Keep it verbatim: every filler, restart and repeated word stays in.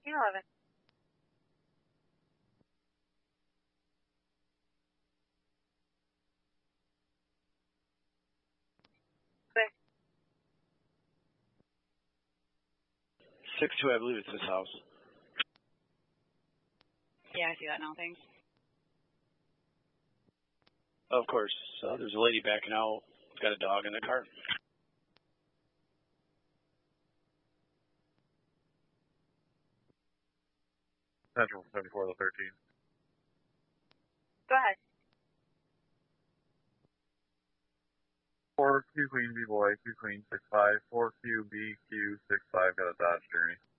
thirteen eleven. Six. Six two, I believe it's this house. Yeah, I see that now. Thanks. Of course. Uh, there's a lady backing out. Got a dog in the car. Central seventy-four to thirteen. Go ahead. four Q Queen B boy, Q Queen six five, four Q B Q six five, got a Dodge Journey.